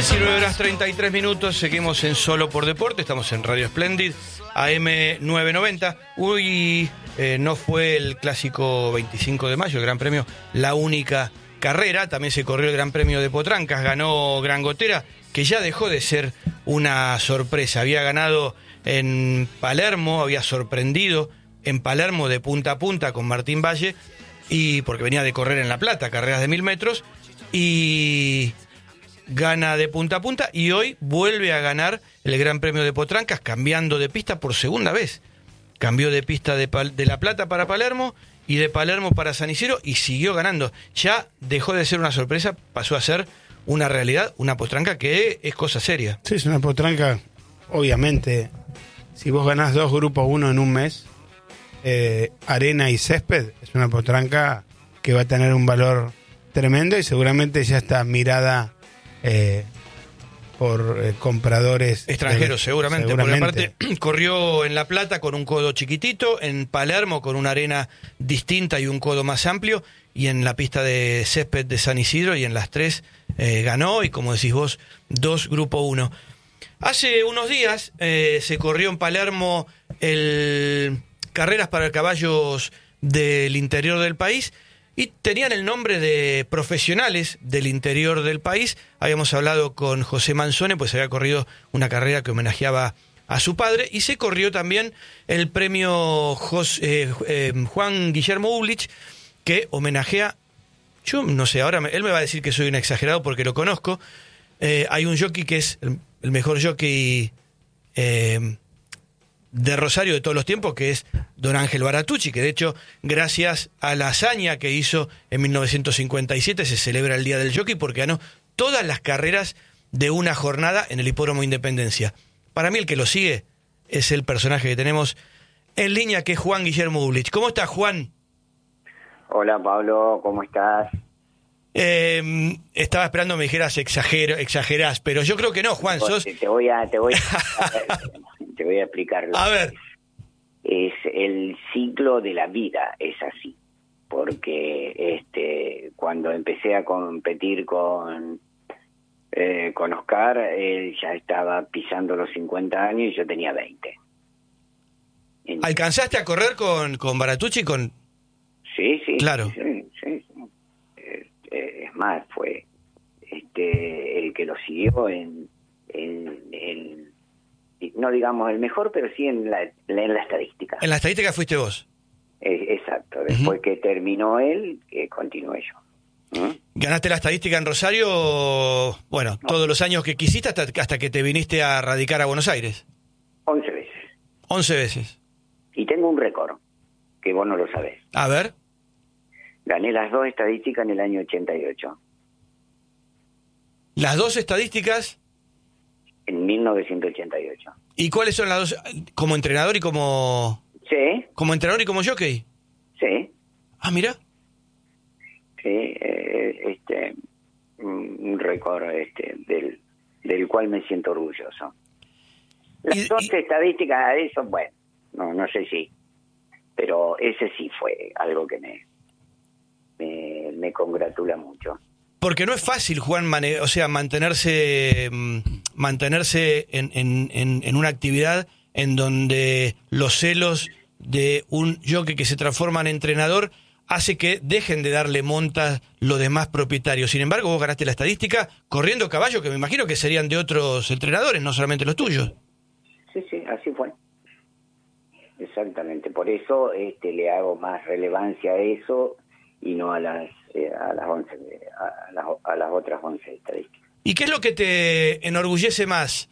19:33, seguimos en Solo por Deporte, estamos en Radio Splendid, AM 990. Uy, no fue el clásico 25 de mayo, el Gran Premio, la única carrera, también se corrió el Gran Premio de Potrancas, ganó Gran Gotera, que ya dejó de ser una sorpresa, había ganado en Palermo, había sorprendido en Palermo de punta a punta con Martín Valle, y porque venía de correr en La Plata, carreras de 1000 metros, y gana de punta a punta, y hoy vuelve a ganar el Gran Premio de Potrancas, cambiando de pista por segunda vez. Cambió de pista de La Plata para Palermo y de Palermo para San Isidro, y siguió ganando. Ya dejó de ser una sorpresa, pasó a ser una realidad, una potranca que es cosa seria. Sí, es una potranca, obviamente. Si vos ganás 2 grupos 1 en un mes, arena y césped, es una potranca que va a tener un valor tremendo y seguramente ya está mirada por compradores extranjeros, seguramente. Porque aparte corrió en La Plata con un codo chiquitito, en Palermo con una arena distinta y un codo más amplio, y en la pista de césped de San Isidro, y en las 3 ganó, y como decís vos, 2 grupo 1. Hace unos días se corrió en Palermo el carreras para caballos del interior del país, y tenían el nombre de profesionales del interior del país. Habíamos hablado con José Manzone, pues había corrido una carrera que homenajeaba a su padre, y se corrió también el premio Juan Guillermo Ublich, que homenajea, yo no sé, ahora él me va a decir que soy un exagerado porque lo conozco. Hay un jockey que es el mejor jockey de Rosario de todos los tiempos, que es Don Ángel Baratucci, que de hecho, gracias a la hazaña que hizo en 1957, se celebra el Día del Jockey, porque ganó todas las carreras de una jornada en el Hipódromo Independencia. Para mí el que lo sigue es el personaje que tenemos en línea, que es Juan Guillermo Ublich. ¿Cómo estás, Juan? Hola, Pablo, ¿cómo estás? Estaba esperando que me dijeras exagerás, pero yo creo que no, Juan. Te voy a explicar. A ver. Es el ciclo de la vida, es así. Porque cuando empecé a competir con Oscar, él ya estaba pisando los 50 años y yo tenía 20. ¿Alcanzaste a correr con Baratucci? Sí. Claro. Sí. Es más, fue el que lo siguió en no digamos el mejor, pero sí en la estadística. En la estadística fuiste vos. Exacto. Después que terminó él, continué yo. ¿Ganaste la estadística en Rosario, bueno, no, todos los años que quisiste hasta que te viniste a radicar a Buenos Aires? 11 veces. 11 veces. Y tengo un récord, que vos no lo sabés. A ver. Gané las 2 estadísticas en el año 88. ¿Las 2 estadísticas? En 1988. ¿Y cuáles son las 2? ¿Como entrenador y como...? Sí. ¿Como entrenador y como jockey? Sí. Ah, mira. Sí, un récord del cual me siento orgulloso. Las 2 estadísticas de eso, bueno, no sé si, pero ese sí fue algo que me congratula mucho. Porque no es fácil, Juan, mantenerse en una actividad en donde los celos de un jockey que se transforma en entrenador hace que dejen de darle montas los demás propietarios. Sin embargo, vos ganaste la estadística corriendo caballos que me imagino que serían de otros entrenadores, no solamente los tuyos. Sí, así fue. Exactamente. Por eso le hago más relevancia a eso y no a las 11, a las otras 11 estadísticas. ¿Y qué es lo que te enorgullece más?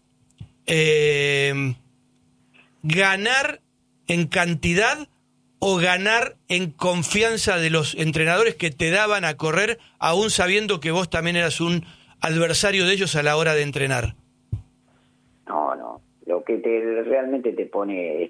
¿Ganar en cantidad o ganar en confianza de los entrenadores que te daban a correr, aún sabiendo que vos también eras un adversario de ellos a la hora de entrenar? No. Lo que realmente te pone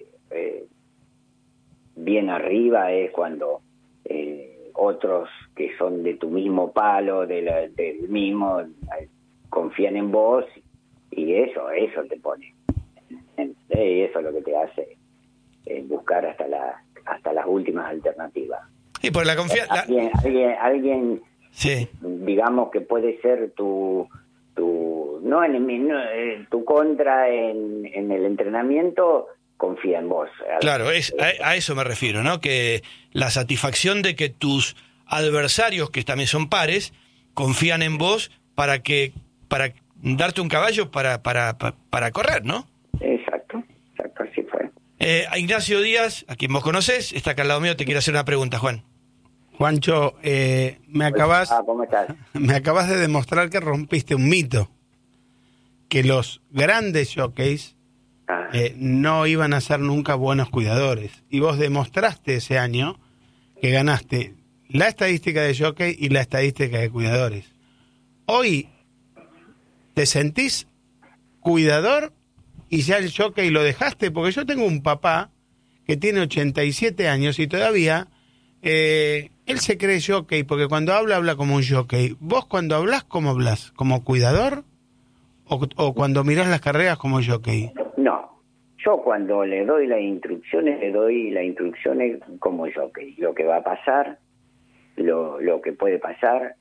bien arriba es cuando otros que son de tu mismo palo, del mismo, confían en vos, y eso te pone. Y eso es lo que te hace buscar hasta las últimas alternativas. Y por la confianza. Alguien sí, digamos que puede ser tu no tu contra en el entrenamiento confía en vos. Claro, a eso me refiero, ¿no? Que la satisfacción de que tus adversarios, que también son pares, confían en vos para darte un caballo para correr, ¿no? Exacto, así fue. A Ignacio Díaz, a quien vos conocés, está acá al lado mío, te quiere hacer una pregunta, Juan. Juancho, me acabas ¿Cómo estás? me acabas de demostrar que rompiste un mito, que los grandes jockeys no iban a ser nunca buenos cuidadores. Y vos demostraste ese año que ganaste la estadística de jockey y la estadística de cuidadores. Hoy, ¿te sentís cuidador y ya el jockey lo dejaste? Porque yo tengo un papá que tiene 87 años y todavía él se cree jockey, porque cuando habla como un jockey. ¿Vos cuando hablas, cómo hablas? ¿Como cuidador? ¿O cuando mirás las carreras como jockey? No, yo cuando le doy las instrucciones como jockey. Lo que va a pasar, lo que puede pasar,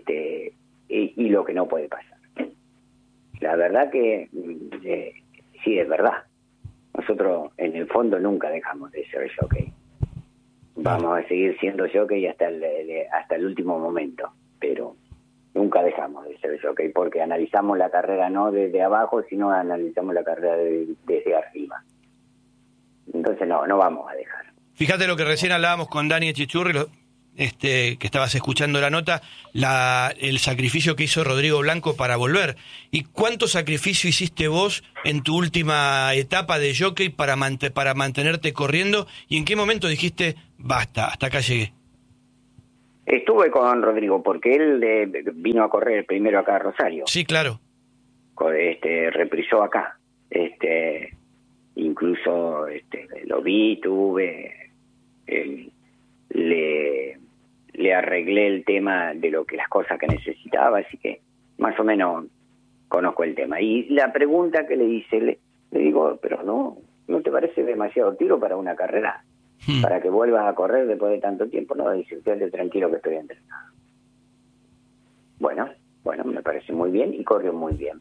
y lo que no puede pasar. La verdad que sí, es verdad. Nosotros en el fondo nunca dejamos de ser jockey. Vamos a seguir siendo jockey hasta el último momento, pero nunca dejamos de ser jockey porque analizamos la carrera no desde abajo, sino analizamos la carrera desde arriba. Entonces no vamos a dejar. Fíjate lo que recién hablábamos con Dani Chichurri, que estabas escuchando la nota, el sacrificio que hizo Rodrigo Blanco para volver. ¿Y cuánto sacrificio hiciste vos en tu última etapa de jockey para mantenerte corriendo? ¿Y en qué momento dijiste, basta, hasta acá llegué? Estuve con Rodrigo porque él vino a correr primero acá a Rosario. Sí, claro. Reprisó acá. Incluso lo vi, le arreglé el tema de las cosas que necesitaba, así que más o menos conozco el tema. Y la pregunta que le hice, le digo, pero ¿no te parece demasiado tiro para una carrera? Para que vuelvas a correr después de tanto tiempo. No, dice, quédate tranquilo que estoy entrenado. Bueno, me parece muy bien y corrió muy bien.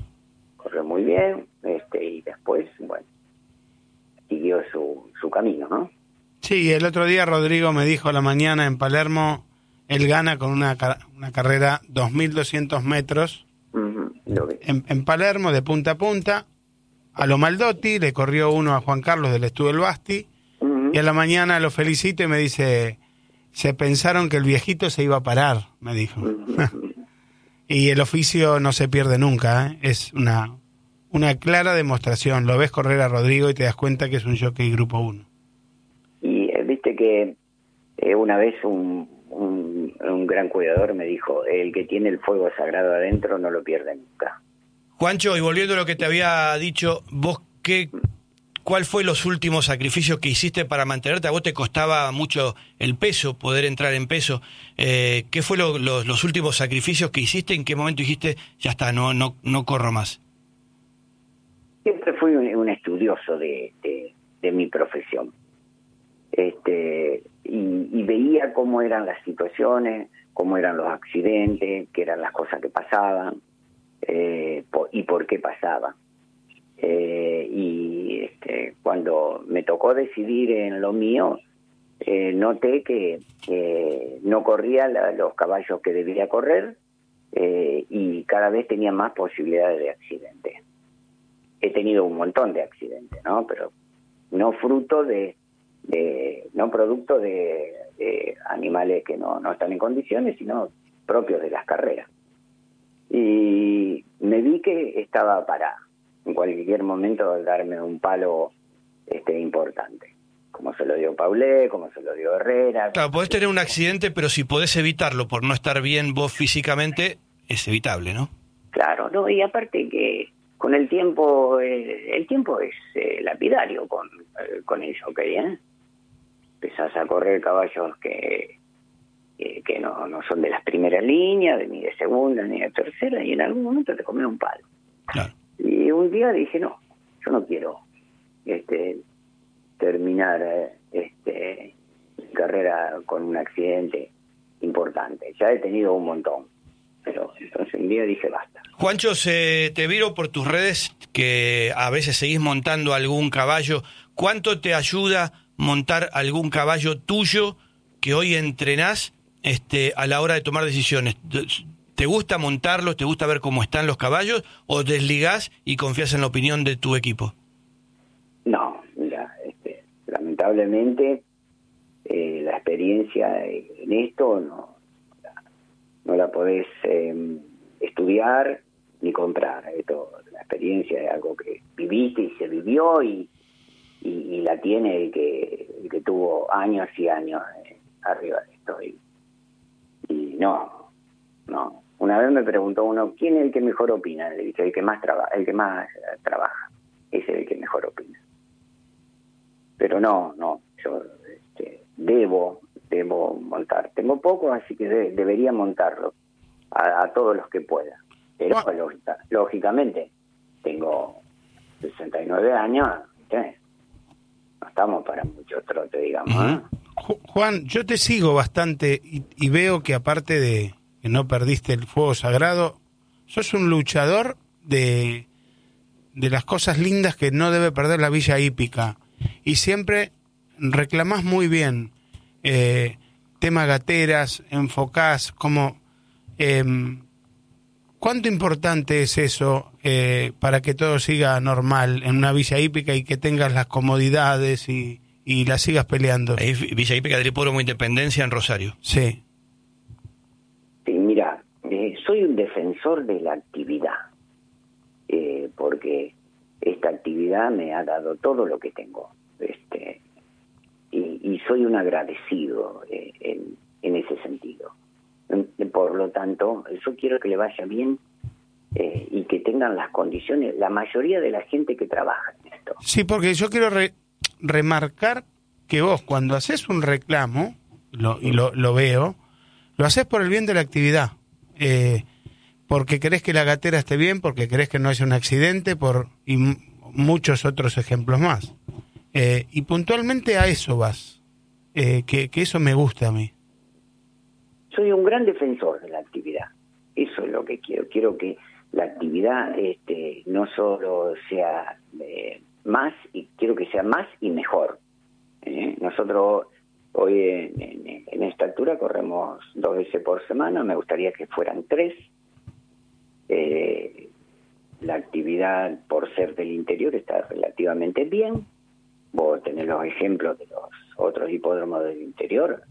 Y después, siguió su camino, ¿no? Sí, el otro día Rodrigo me dijo a la mañana en Palermo, él gana con una carrera 2.200 metros en Palermo, de punta a punta, a lo Maldotti, le corrió uno a Juan Carlos del Estúbel Basti, y a la mañana lo felicito y me dice, se pensaron que el viejito se iba a parar, me dijo. Y el oficio no se pierde nunca, ¿eh? Es una clara demostración. Lo ves correr a Rodrigo y te das cuenta que es un jockey grupo 1. Y viste que una vez un gran cuidador me dijo, el que tiene el fuego sagrado adentro no lo pierde nunca. Juancho, y volviendo a lo que te había dicho, vos, ¿cuál fue los últimos sacrificios que hiciste para mantenerte? A vos te costaba mucho el peso, poder entrar en peso. ¿Qué fue los últimos sacrificios que hiciste? ¿En qué momento dijiste, ya está, no corro más? Siempre fui un estudioso de mi profesión. Y veía cómo eran las situaciones, cómo eran los accidentes, qué eran las cosas que pasaban, y por qué pasaban. Cuando me tocó decidir en lo mío, noté que no corría los caballos que debía correr, y cada vez tenía más posibilidades de accidente. He tenido un montón de accidentes, ¿no? Pero no fruto no producto de animales que no están en condiciones, sino propios de las carreras. Y me vi que estaba para en cualquier momento darme un palo importante, como se lo dio Paulé, como se lo dio Herrera. Claro, podés tener un accidente, pero si podés evitarlo por no estar bien vos físicamente, es evitable, ¿no? Claro, no, y aparte que con el tiempo es lapidario con el jockey, ¿eh? Empezás a correr caballos que no son de las primeras líneas, ni de segunda, ni de tercera, y en algún momento te comes un palo. Claro. Y un día dije, no, yo no quiero terminar mi carrera con un accidente importante. Ya he tenido un montón. Pero entonces un día dije basta. Juancho, te viro por tus redes que a veces seguís montando algún caballo. ¿Cuánto te ayuda montar algún caballo tuyo que hoy entrenás a la hora de tomar decisiones? ¿Te gusta montarlos? ¿Te gusta ver cómo están los caballos? ¿O desligás y confías en la opinión de tu equipo? No, mira, lamentablemente la experiencia en esto no la podés estudiar ni comprar. La experiencia es algo que viviste y se vivió y la tiene el que tuvo años y años arriba de esto. Y no. Una vez me preguntó uno, ¿quién es el que mejor opina? Le dije, el que más trabaja. Ese es el que mejor opina. Pero no, yo debo montar. Tengo poco, así que debería montarlo a todos los que pueda. Pero lógicamente, tengo 69 años, ¿sí? No estamos para mucho trote, digamos. ¿Eh? Juan, yo te sigo bastante y veo que aparte de que no perdiste el fuego sagrado, sos un luchador de las cosas lindas que no debe perder la Villa Hípica. Y siempre reclamás muy bien tema gateras, enfocás como... ¿Cuánto importante es eso para que todo siga normal en una Villa Hípica y que tengas las comodidades y la sigas peleando? Ahí, Villa Hípica del Hipódromo Independencia en Rosario. Sí. Sí, mira, soy un defensor de la actividad, porque esta actividad me ha dado todo lo que tengo, y soy un agradecido en ese sentido. Por lo tanto, yo quiero que le vaya bien y que tengan las condiciones, la mayoría de la gente que trabaja en esto. Sí, porque yo quiero remarcar que vos cuando haces un reclamo, lo veo, lo haces por el bien de la actividad, porque querés que la gatera esté bien, porque querés que no haya un accidente, y muchos otros ejemplos más. Y puntualmente a eso vas, que eso me gusta a mí. Soy un gran defensor de la actividad. Eso es lo que quiero. Quiero que la actividad no solo sea más, y quiero que sea más y mejor. Nosotros hoy en esta altura corremos 2 veces por semana. Me gustaría que fueran 3. La actividad, por ser del interior, está relativamente bien. Vos tenés los ejemplos de los otros hipódromos del interior.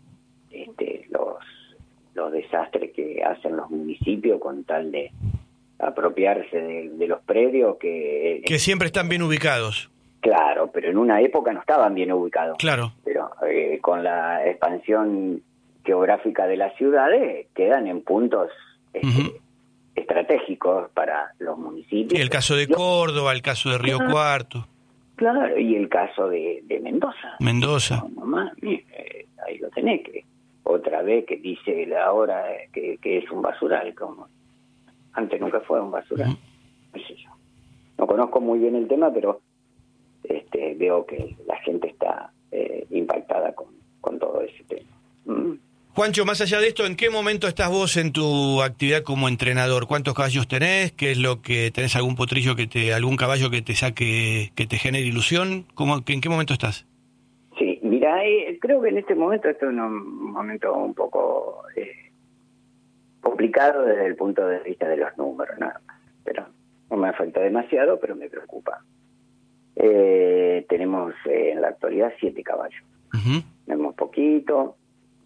Los desastres que hacen los municipios con tal de apropiarse de los predios que siempre están bien ubicados. Claro, pero en una época no estaban bien ubicados. Claro. Pero con la expansión geográfica de las ciudades quedan en puntos estratégicos para los municipios. Y el caso de Córdoba, el caso de Río Cuarto. Claro, y el caso de Mendoza. Mendoza. No, ahí lo tenés, que otra vez que dice ahora que es un basural, como antes nunca fue un basural. No sé yo. No conozco muy bien el tema, pero veo que la gente está impactada con todo ese tema. Juancho, más allá de esto, ¿en qué momento estás vos en tu actividad como entrenador? ¿Cuántos caballos tenés? ¿Qué es lo que tenés? ¿Algún potrillo algún caballo que te saque, que te genere ilusión? ¿En qué momento estás? Sí, mira, creo que en este momento esto es un momento un poco complicado desde el punto de vista de los números, nada más. Pero no me falta demasiado, pero me preocupa. Tenemos en la actualidad 7 caballos. Tenemos poquito.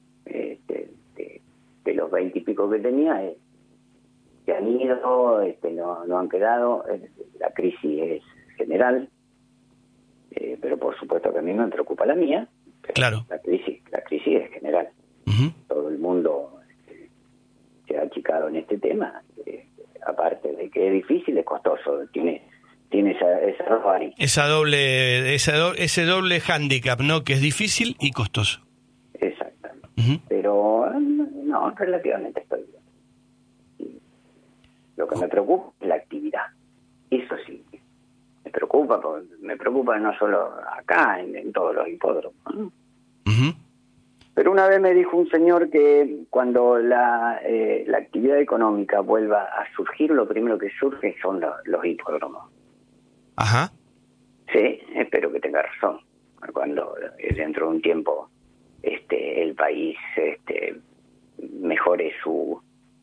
De los 20 y pico que tenía, se han ido, no han quedado. La crisis es general. Pero por supuesto que a mí me preocupa la mía. Claro. La crisis es general. Todo el mundo se ha achicado en este tema. Aparte de que es difícil, es costoso. Tiene esa ese doble hándicap, ¿no? Que es difícil y costoso. Exactamente. Pero no, relativamente estoy bien. Lo que me preocupa es la actividad. Eso sí. Me preocupa no solo acá, en todos los hipódromos, ¿no? Pero una vez me dijo un señor que cuando la actividad económica vuelva a surgir, lo primero que surge son los hipódromos. Ajá. Sí, espero que tenga razón. Cuando dentro de un tiempo el país mejore su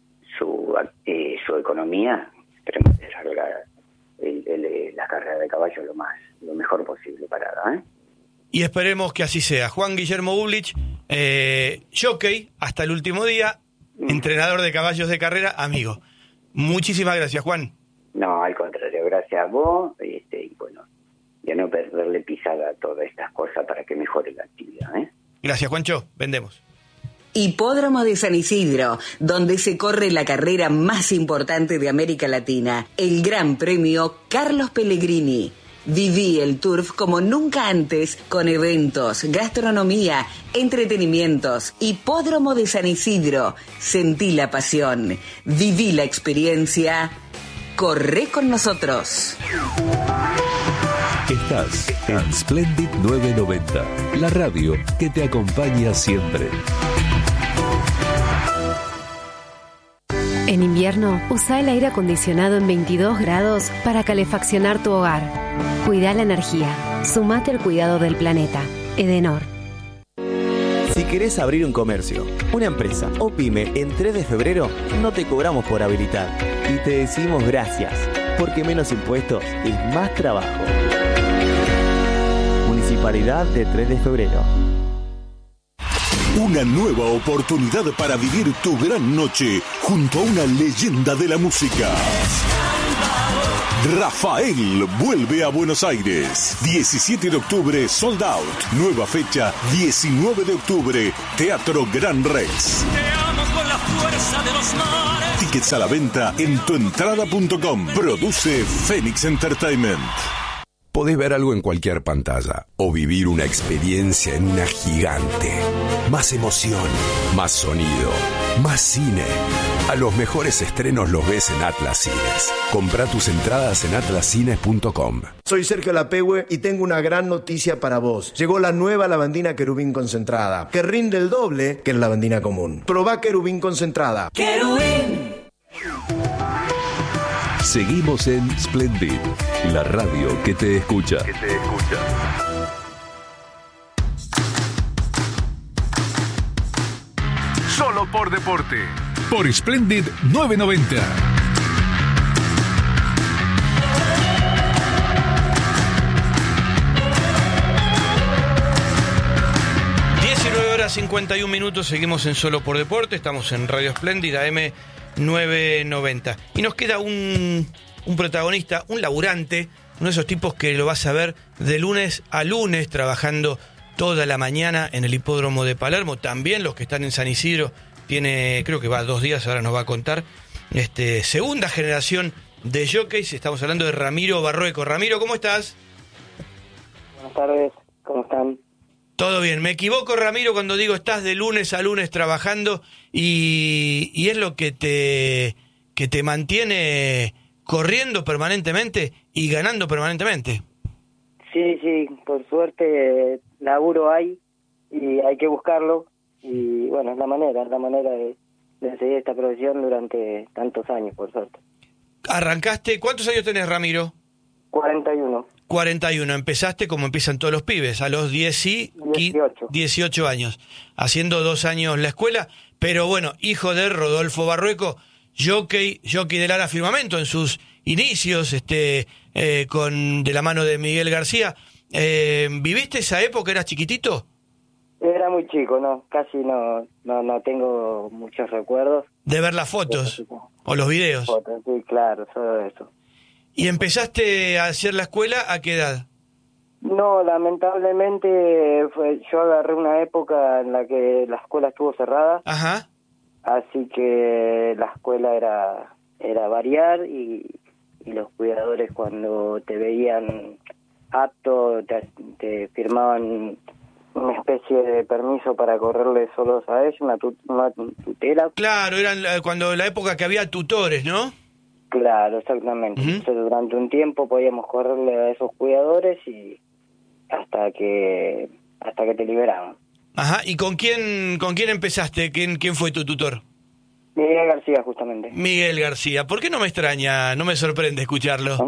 economía, esperemos que salga la carrera de caballo lo mejor posible parada, ¿eh? Y esperemos que así sea. Juan Guillermo Bublitz, jockey hasta el último día, entrenador de caballos de carrera, amigo. Muchísimas gracias, Juan. No, al contrario, gracias a vos, y bueno, ya no perderle pisada a todas estas cosas para que mejore la actividad, ¿eh? Gracias, Juancho. Vendemos. Hipódromo de San Isidro, donde se corre la carrera más importante de América Latina, el Gran Premio Carlos Pellegrini. Viví el Turf como nunca antes, con eventos, gastronomía, entretenimientos. Hipódromo de San Isidro. Sentí la pasión. Viví la experiencia. Corre con nosotros. Estás en Splendid 990, la radio que te acompaña siempre. En invierno, usa el aire acondicionado en 22 grados para calefaccionar tu hogar. Cuida la energía. Sumate al cuidado del planeta. Edenor. Si querés abrir un comercio, una empresa o pyme en 3 de febrero, no te cobramos por habilitar. Y te decimos gracias, porque menos impuestos es más trabajo. Municipalidad de 3 de febrero. Una nueva oportunidad para vivir tu gran noche junto a una leyenda de la música. Rafael vuelve a Buenos Aires. 17 de octubre, sold out. Nueva fecha, 19 de octubre, Teatro Gran Rex. Te amo con la fuerza de los mares. Tickets a la venta en tuentrada.com. Produce Phoenix Entertainment. Podés ver algo en cualquier pantalla o vivir una experiencia en una gigante. Más emoción, más sonido, más cine. A los mejores estrenos los ves en Atlas Cines. Comprá tus entradas en atlascines.com. Soy Sergio Lapehue y tengo una gran noticia para vos. Llegó la nueva lavandina Querubín concentrada, que rinde el doble que la lavandina común. Probá Querubín concentrada. ¡Querubín! Seguimos en Splendid, la radio que te escucha. Solo por deporte. Por Splendid 990. Horas 51 minutos, seguimos en Solo por Deporte, estamos en Radio Splendid, AM 990. Y nos queda un protagonista, un laburante, uno de esos tipos que lo vas a ver de lunes a lunes trabajando toda la mañana en el hipódromo de Palermo. También los que están en San Isidro, tiene, creo que va 2 días, ahora nos va a contar. Segunda generación de jockeys, estamos hablando de Ramiro Barrueco. Ramiro, ¿cómo estás? Buenas tardes, ¿cómo están? Todo bien. Me equivoco, Ramiro, cuando digo estás de lunes a lunes trabajando y es lo que te mantiene corriendo permanentemente y ganando permanentemente. Sí, por suerte laburo hay y hay que buscarlo y bueno, es la manera de seguir esta profesión durante tantos años, por suerte. Arrancaste, ¿cuántos años tenés, Ramiro? 41. 41, empezaste como empiezan todos los pibes, a los 18 años, haciendo 2 años la escuela, pero bueno, hijo de Rodolfo Barrueco, jockey de Lara Firmamento en sus inicios, de la mano de Miguel García. ¿Viviste esa época? ¿Eras chiquitito? Era muy chico, casi no tengo muchos recuerdos. De ver las fotos o los videos. Fotos, sí, claro, todo eso. ¿Y empezaste a hacer la escuela a qué edad? No, lamentablemente yo agarré una época en la que la escuela estuvo cerrada. Ajá. Así que la escuela era variar y los cuidadores cuando te veían apto te firmaban una especie de permiso para correrle solos a ellos, una tutela. Claro, eran cuando la época que había tutores, ¿no? Claro, exactamente. Uh-huh. Entonces, durante un tiempo podíamos correrle a esos cuidadores y hasta que te liberaban. Ajá, ¿y con quién empezaste? ¿Quién fue tu tutor? Miguel García, justamente. Miguel García. ¿Por qué no me extraña, no me sorprende escucharlo?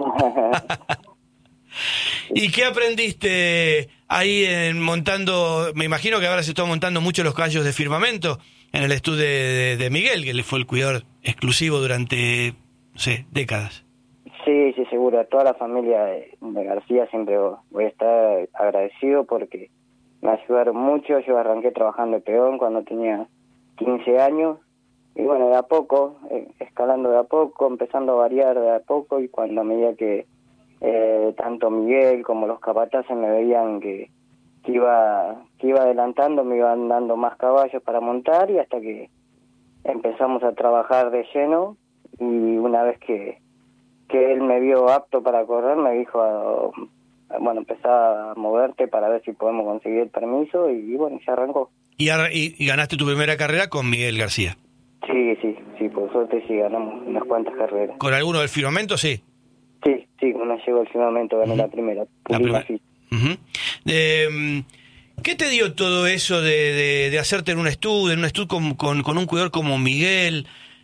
¿Y qué aprendiste ahí montando? Me imagino que ahora se está montando mucho los caballos de firmamento en el estudio de Miguel, que le fue el cuidador exclusivo durante, no sé, décadas. Sí, seguro. A toda la familia de García siempre voy a estar agradecido porque me ayudaron mucho. Yo arranqué trabajando de peón cuando tenía 15 años. Y bueno, de a poco, escalando de a poco, empezando a variar de a poco, y cuando a medida que tanto Miguel como los capataces me veían que iba adelantando, me iban dando más caballos para montar, y hasta que empezamos a trabajar de lleno, y una vez que él me vio apto para correr, me dijo, bueno, empezá a moverte para ver si podemos conseguir el permiso, y bueno, ya arrancó. Y ganaste tu primera carrera con Miguel García. Sí, por suerte sí ganamos unas cuantas carreras. ¿Con alguno del firmamento, sí? Sí, cuando llegó el firmamento gané la primera. ¿Qué te dio todo eso de hacerte en un estudio con un cuidador como Miguel?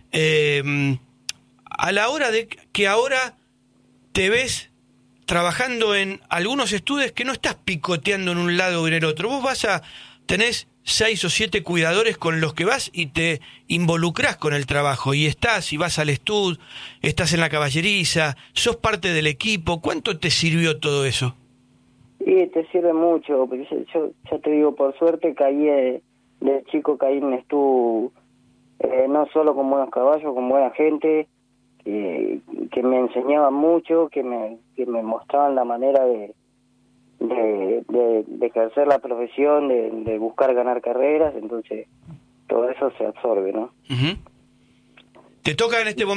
A la hora de que ahora te ves trabajando en algunos estudios que no estás picoteando en un lado o en el otro. Vos tenés 6 o 7 cuidadores con los que vas y te involucrás con el trabajo, y vas al estudio, estás en la caballeriza, sos parte del equipo. ¿Cuánto te sirvió todo eso? Y te sirve mucho, porque yo ya te digo, por suerte caí de chico, caí en estudio, no solo con buenos caballos, con buena gente, que me enseñaban mucho, que me mostraban la manera de ejercer la profesión, de buscar ganar carreras. Entonces todo eso se absorbe, ¿no? Te toca en este momento